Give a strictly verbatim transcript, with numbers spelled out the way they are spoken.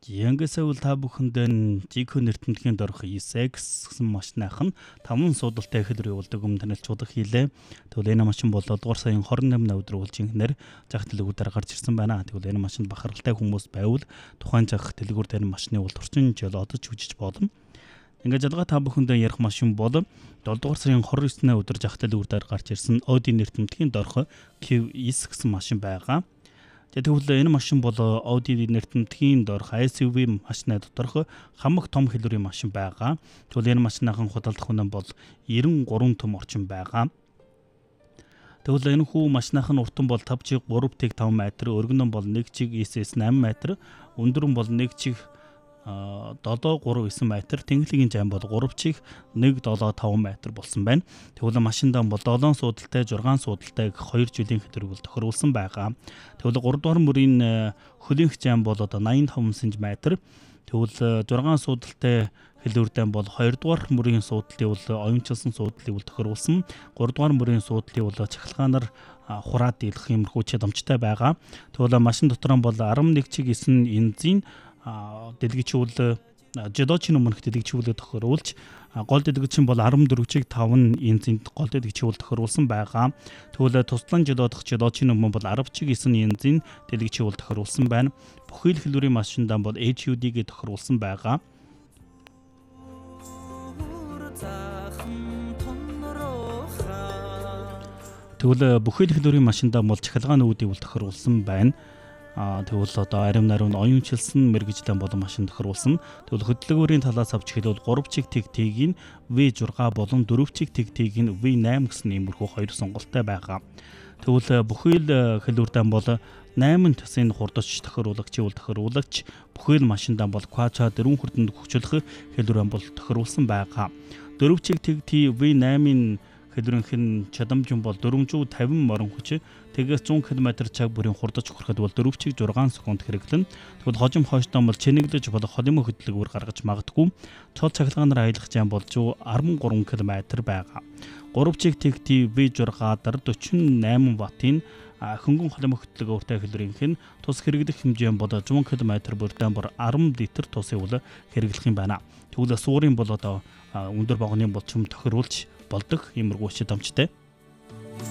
Янгасаа та бүхэнд Жико нэртэмтгэн дорох и секс гэсэн машинаах нь таван суудалтай хэлбэр явуулдаг өмнө танилцуулга хийлээ. Тэгвэл энэ машин бол дугаар сарын хорин наймны өдөр үлжинхнэр жах дэлгүүрээр гарч ирсэн байна. Тэгвэл энэ машинд бахархалтай хүмүүс байвал тухайн жах дэлгүүр дээр машины бол турчин жил одож үжиж болно. Ингээд жалгаа та бүхэнд ярих машин бол дугаар сарын хорин есний өдөр жах дэлгүүрээр гарч ирсэн Audi нэртэмтгэн дорох Q S гэсэн машин байгаа. Тэгвэл энэ машин бол Audi нэртэмтгэн дорох эс ю ви машины доторх хамаг том хэлбэрийн машин байгаа. Тэгвэл энэ машиныхан худалдах үнэ бол девяносто три том орчим байгаа. Тэгвэл энэ хүү машиныхан уртан бол five чиг three тэг five метр, өргөн нь бол one чиг эс эс eight метр, өндөр нь бол one чиг seven three nine метр, тэнхлэгийн жам бол three чиг one seven five метр болсон байна. Тэгвэл машиндаа бол seven суудалтай, six суудалтай гэх хоёр жилийн хэлбэрийг бол тохируулсан байгаа. Тэгвэл three дугаар мөрийн хөлийнх жам бол одоо ninety-five сантиметр. Тэгвэл six суудалтай хэлбэрдээ бол two дугаар мөрийн суудлыг бол оюунчилсан суудлыг бол тохируулсан. three дугаар мөрийн суудлыг бол чахалгаанаар хураад дийлэх юмрхүү чадамжтай байгаа. Тэгвэл машин дотор нь бол eleven чиг nine энзин дэлгэжүүл жидочны өмнөх дэлгэжүүлээ тохируулж гол дэлгэжин бол fourteen чиг five энзинд гол дэлгэжүүл тохируулсан байгаа. Тэгвэл туслан жидодох жидочны өмнө бол ten чиг nine энзин дэлгэжүүл тохируулсан байна. Бүхэл хэлбэрийн машиндаа бол эйч ю ди-г тохируулсан байгаа. Тэгвэл бүхэл хэлбэрийн машиндаа бол чахалгааны үүдийг бол тохируулсан байна. А тэгвэл одоо арим нарийн оюунчилсан мэргэжлэн болон машин тохируулсан. Тэгвэл хөдөлгөөрийн талаас авч хэлбэл three чиг тэг тэг-ийн ви six болон four чиг тэг тэг-ийн ви nine гэсэн иймэрхүү хоёр сонголттой байгаа. Тэгвэл бүхэл хэлбэрдээ бол eight тасын хурдч тохируулагч бол тохируулагч бүхэл машиндаа бол Quattro four хүртэнд хөгжүүлэх хэлбэр бол тохируулсан байгаа. four чиг тэг T ви nine-ийн хэлбэрийнх нь чадамж бол four hundred fifty морин хүч, тэгээс one км цаг бүрийн хурдж хүрэхэд бол four чиг six секунд хэрэглэн. Тэгвэл хожим хойштон бол чинэглэж болох холимоо хөдөлгөөр гаргаж магадгүй. Цол цахилгаанаар аялах зам бол thirty-three км байгаа. three чиг тэг T ви six дар forty-eight ваттын хөнгөн холимоо хөдөлгөөртэй хэлбэрийнх нь тус хэрэглэх хэмжээ бол one км бүрдээ бүр ten литр тусыг бол хэрэглэх юм байна. Тэгвэл суурийн бол одоо өндөр богоны бол чим тохируулж болдог иймэрхүү чадамжтай.